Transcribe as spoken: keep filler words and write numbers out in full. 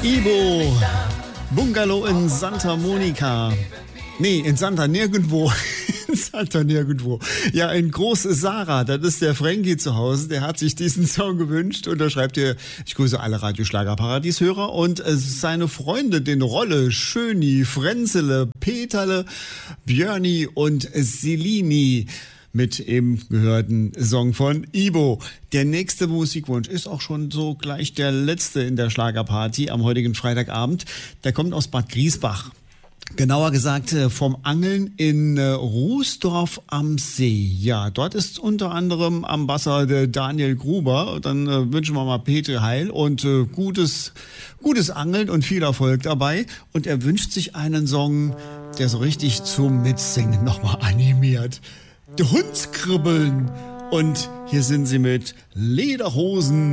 Ibo, Bungalow in Santa Monica. Nee, in Santa nirgendwo. In Santa nirgendwo. Ja, in Groß Sarah, das ist der Frankie zu Hause, der hat sich diesen Song gewünscht und da schreibt hier, ich grüße alle Radioschlager-Paradies-Hörer und äh, seine Freunde, den Rolle, Schöni, Frenzele, Peterle, Björni und Selini. Mit eben gehörten Song von Ibo. Der nächste Musikwunsch ist auch schon so gleich der letzte in der Schlagerparty am heutigen Freitagabend. Der kommt aus Bad Griesbach. Genauer gesagt vom Angeln in Rußdorf am See. Ja, dort ist unter anderem am Wasser der Daniel Gruber. Dann äh, wünschen wir mal Peter Heil und äh, gutes, gutes Angeln und viel Erfolg dabei. Und er wünscht sich einen Song, der so richtig zum Mitsingen nochmal animiert. Die Hundskribbeln. Und hier sind sie mit Lederhosen.